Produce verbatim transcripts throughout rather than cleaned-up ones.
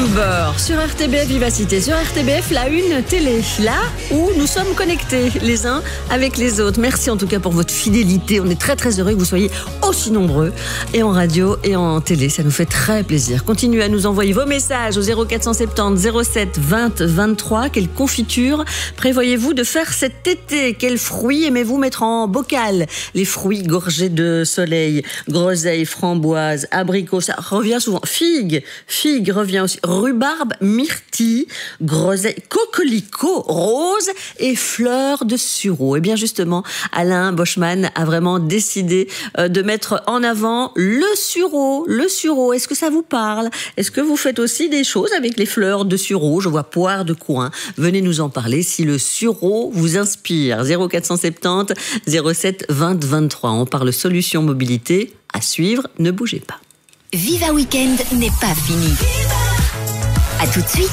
YouTubeurs sur R T B F Vivacité, sur R T B F, la une télé, là où nous sommes connectés les uns avec les autres. Merci en tout cas pour votre fidélité. On est très très heureux que vous soyez aussi nombreux et en radio et en télé. Ça nous fait très plaisir. Continuez à nous envoyer vos messages au zéro quatre cent soixante-dix zéro sept vingt vingt-trois. Quelle confiture prévoyez-vous de faire cet été? Quels fruits aimez-vous mettre en bocal? Les fruits gorgés de soleil, groseille, framboise, abricot, ça revient souvent. Figue, figue revient aussi. Rhubarbe, myrtille, groseille, coquelicot, rose et fleurs de sureau. Et bien justement, Alain Boschman a vraiment décidé de mettre en avant le sureau. Le sureau, est-ce que ça vous parle? Est-ce que vous faites aussi des choses avec les fleurs de sureau? Je vois poire de coin. Venez nous en parler si le sureau vous inspire. zéro quatre cent soixante-dix zéro sept vingt vingt-trois. On parle solution mobilité. À suivre, ne bougez pas. Viva Weekend n'est pas fini. À tout de suite.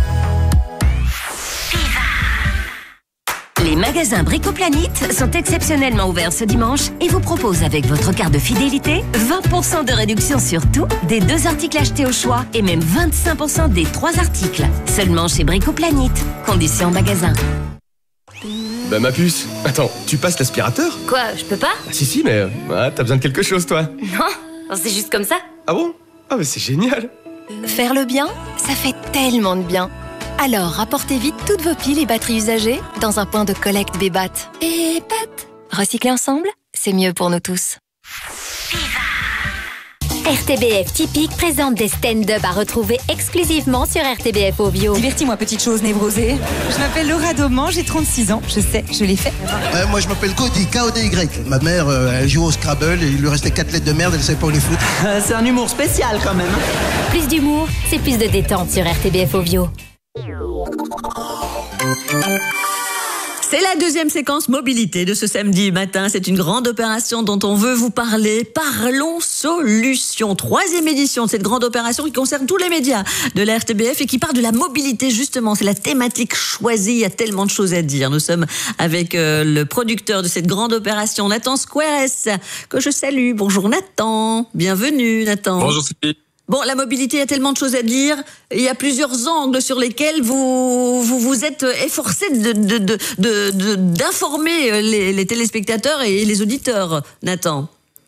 Les magasins Bricoplanète sont exceptionnellement ouverts ce dimanche et vous proposent avec votre carte de fidélité vingt pour cent de réduction sur tout, des deux articles achetés au choix et même vingt-cinq pour cent des trois articles. Seulement chez Bricoplanète. Conditions en magasin. Bah ma puce, attends, tu passes l'aspirateur? Quoi, je peux pas? Ah, si si, mais ah, t'as besoin de quelque chose toi? Non, c'est juste comme ça. Ah bon? Ah mais c'est génial. Faire le bien, ça fait tellement de bien. Alors, rapportez vite toutes vos piles et batteries usagées dans un point de collecte Bébat. Et pat, recycler ensemble, c'est mieux pour nous tous. R T B F Typique présente des stand-up à retrouver exclusivement sur R T B F Ovio. Divertis-moi, petite chose névrosée. Je m'appelle Laura Dauman, j'ai trente-six ans. Je sais, je l'ai fait. Euh, moi, je m'appelle Cody, K O D Y. Ma mère, euh, elle joue au Scrabble et il lui restait quatre lettres de merde, elle ne savait pas où les foutre. Euh, c'est un humour spécial quand même. Plus d'humour, c'est plus de détente sur R T B F Ovio. C'est la deuxième séquence mobilité de ce samedi matin. C'est une grande opération dont on veut vous parler. Parlons solutions. Troisième édition de cette grande opération qui concerne tous les médias de la R T B F et qui parle de la mobilité justement. C'est la thématique choisie. Il y a tellement de choses à dire. Nous sommes avec euh, le producteur de cette grande opération, Nathan Squares, que je salue. Bonjour Nathan. Bienvenue Nathan. Bonjour Sophie. Bon, la mobilité, il y a tellement de choses à dire. Il y a plusieurs angles sur lesquels vous vous, vous êtes efforcé de, de, de, de, de, d'informer les, les téléspectateurs et les auditeurs, Nathan.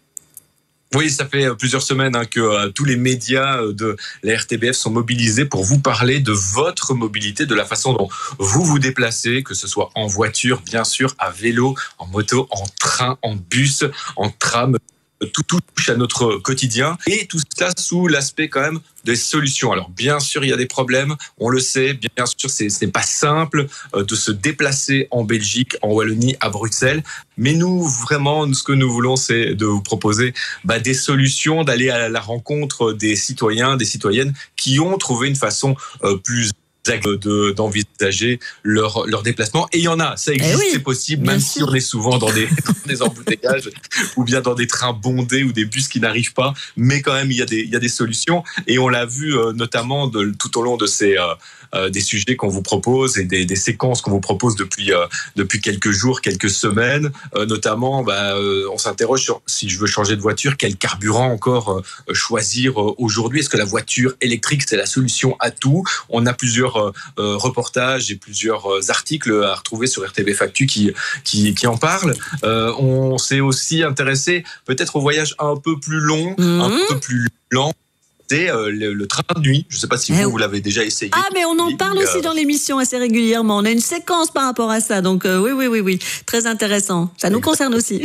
Oui, ça fait plusieurs semaines hein, que euh, tous les médias de la R T B F sont mobilisés pour vous parler de votre mobilité, de la façon dont vous vous déplacez, que ce soit en voiture, bien sûr, à vélo, en moto, en train, en bus, en tram. Tout, tout touche à notre quotidien et tout ça sous l'aspect quand même des solutions. Alors bien sûr il y a des problèmes, on le sait, bien sûr c'est, ce n'est pas simple de se déplacer en Belgique, en Wallonie, à Bruxelles, mais nous vraiment ce que nous voulons c'est de vous proposer bah, des solutions, d'aller à la rencontre des citoyens, des citoyennes qui ont trouvé une façon euh, plus De, d'envisager leur, leur déplacement. Et il y en a, ça existe, eh oui, c'est possible, même sûr. Si on est souvent dans des, dans des embouteillages ou bien dans des trains bondés ou des bus qui n'arrivent pas, mais quand même, il y a des, il y a des solutions. Et on l'a vu euh, notamment de, tout au long de ces, euh, euh, des sujets qu'on vous propose et des, des séquences qu'on vous propose depuis, euh, depuis quelques jours, quelques semaines. Euh, notamment, bah, euh, on s'interroge sur si je veux changer de voiture, quel carburant encore euh, choisir euh, aujourd'hui. Est-ce que la voiture électrique, c'est la solution à tout? On a plusieurs Euh, euh, reportages et plusieurs euh, articles à retrouver sur R T B F Actu qui, qui, qui en parlent. Euh, on s'est aussi intéressé peut-être au voyage un peu plus long, mmh. un peu plus lent. C'est euh, le, le train de nuit. Je ne sais pas si vous, vous l'avez déjà essayé. Ah, mais on en parle aussi dans l'émission assez régulièrement. On a une séquence par rapport à ça. Donc euh, oui, oui, oui, oui. Très intéressant. Ça nous concerne aussi.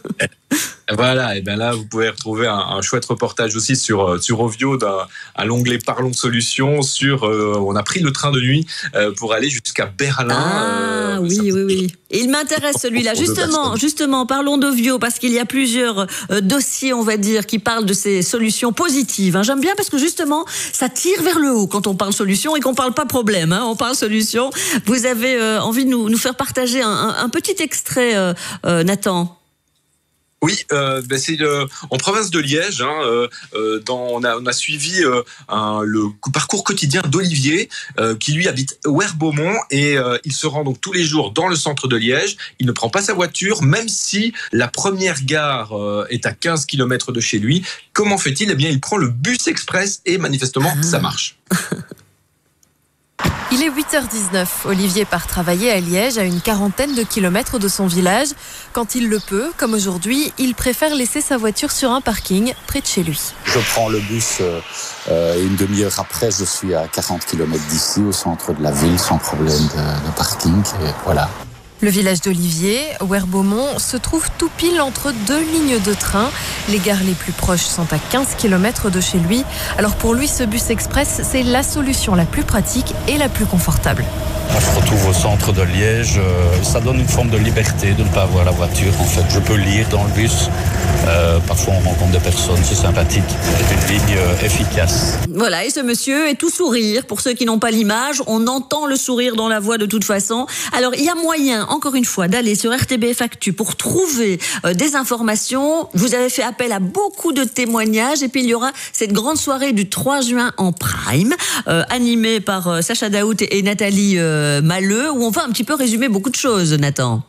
Voilà, et bien là, vous pouvez retrouver un, un chouette reportage aussi sur, sur Ovio, d'un, à l'onglet Parlons Solutions. Sur, euh, on a pris le train de nuit euh, pour aller jusqu'à Berlin. Ah, euh, oui, oui, oui. Et il m'intéresse celui-là. Justement, justement, parlons d'Ovio, parce qu'il y a plusieurs euh, dossiers, on va dire, qui parlent de ces solutions positives. Hein. J'aime bien parce que justement, ça tire vers le haut quand on parle solution et qu'on parle pas problème. Hein. On parle solution. Vous avez euh, envie de nous, nous faire partager un, un, un petit extrait, euh, euh, Nathan? Oui, euh, ben c'est euh, en province de Liège. Hein, euh, dans, on, a, on a suivi euh, un, le parcours quotidien d'Olivier, euh, qui lui habite Werbeaumont et euh, il se rend donc tous les jours dans le centre de Liège. Il ne prend pas sa voiture, même si la première gare euh, est à quinze kilomètres de chez lui. Comment fait-il? Eh bien, il prend le bus express et manifestement, ah. ça marche. Il est huit heures dix-neuf. Olivier part travailler à Liège, à une quarantaine de kilomètres de son village. Quand il le peut, comme aujourd'hui, il préfère laisser sa voiture sur un parking près de chez lui. Je prends le bus euh, et une demi-heure après, je suis à quarante kilomètres d'ici, au centre de la ville, sans problème de, de parking. Et voilà. Le village d'Olivier, Ouerbeaumont, se trouve tout pile entre deux lignes de train. Les gares les plus proches sont à quinze kilomètres de chez lui. Alors pour lui, ce bus express, c'est la solution la plus pratique et la plus confortable. On se retrouve au centre de Liège. Euh, ça donne une forme de liberté de ne pas avoir la voiture. En fait, je peux lire dans le bus. Euh, parfois, on rencontre des personnes, c'est sympathique. C'est une ligne euh, efficace. Voilà, et ce monsieur est tout sourire. Pour ceux qui n'ont pas l'image, on entend le sourire dans la voix de toute façon. Alors, il y a moyen, encore une fois, d'aller sur R T B F Actu pour trouver euh, des informations. Vous avez fait appel à beaucoup de témoignages. Et puis, il y aura cette grande soirée du trois juin en prime, euh, animée par euh, Sacha Daout et, et Nathalie euh, Maleux, où on va un petit peu résumer beaucoup de choses, Nathan.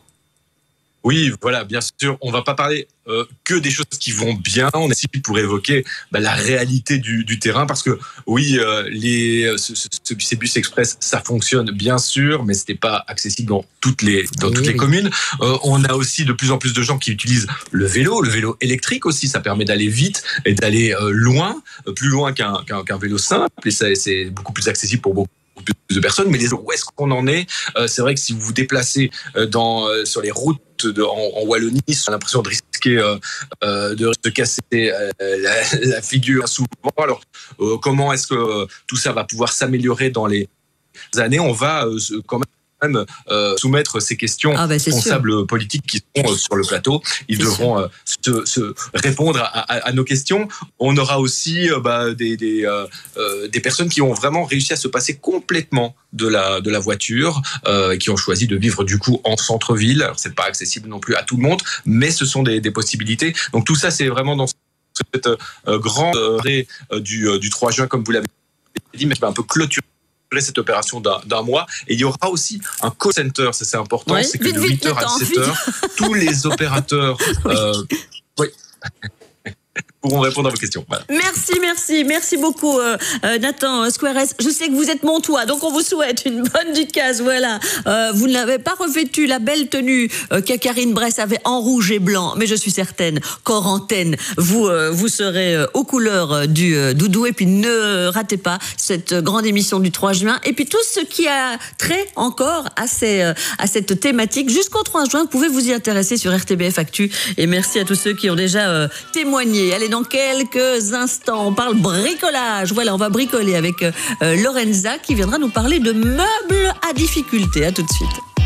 Oui, voilà, bien sûr, on va pas parler euh, que des choses qui vont bien. On est ici pour évoquer bah, la réalité du, du terrain, parce que oui, euh, les, ce, ce, ces bus express, ça fonctionne bien sûr, mais c'était pas accessible dans toutes les dans oui, toutes les oui. communes. Euh, on a aussi de plus en plus de gens qui utilisent le vélo, le vélo électrique aussi. Ça permet d'aller vite et d'aller euh, loin, euh, plus loin qu'un, qu'un, qu'un vélo simple, et ça, c'est beaucoup plus accessible pour beaucoup plus de personnes. Mais les, où est-ce qu'on en est euh, C'est vrai que si vous vous déplacez euh, dans, euh, sur les routes de, en, en Wallonie, on a l'impression de risquer euh, euh, de se casser euh, la, la figure souvent. Alors, euh, comment est-ce que euh, tout ça va pouvoir s'améliorer dans les années? On va euh, quand même même euh, soumettre ces questions ah ben responsables sûr. politiques qui sont euh, sur le plateau. Ils c'est devront euh, se, se répondre à, à, à nos questions. On aura aussi euh, bah, des, des, euh, euh, des personnes qui ont vraiment réussi à se passer complètement de la, de la voiture, euh, qui ont choisi de vivre du coup en centre-ville. Alors c'est pas accessible non plus à tout le monde, mais ce sont des, des possibilités. Donc tout ça, c'est vraiment dans cette euh, grande euh, du, euh, du trois juin, comme vous l'avez dit, mais qui va un peu clôturer cette opération d'un, d'un mois. Et il y aura aussi un call center, ça c'est important, ouais, c'est que vite, de huit heures à dix-sept heures, tous les opérateurs oui. Euh, oui, pourront répondre à vos questions. Voilà. Merci, merci, merci beaucoup euh, Nathan Squares. Je sais que vous êtes montois, donc on vous souhaite une bonne ducasse. Voilà, euh, vous n'avez pas revêtu la belle tenue euh, que Karine Bress avait en rouge et blanc, mais je suis certaine qu'en antenne, vous euh, vous serez euh, aux couleurs euh, du euh, doudou. Et puis ne ratez pas cette grande émission du trois juin. Et puis tout ce qui a trait encore à ces euh, à cette thématique jusqu'au trois juin, vous pouvez vous y intéresser sur R T B F Actu. Et merci à tous ceux qui ont déjà euh, témoigné. Allez, dans quelques instants, on parle bricolage. Voilà, on va bricoler avec euh, Lorenza qui viendra nous parler de meubles à difficulté. À tout de suite.